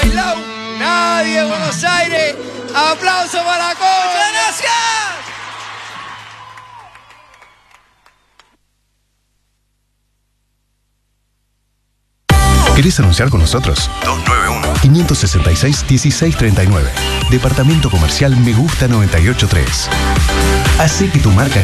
Bailao, nadie en Buenos Aires. Aplauso para Concha, gracias. ¿Querés anunciar con nosotros? 291-566-1639. Departamento Comercial Me Gusta 983. Hacé que tu marca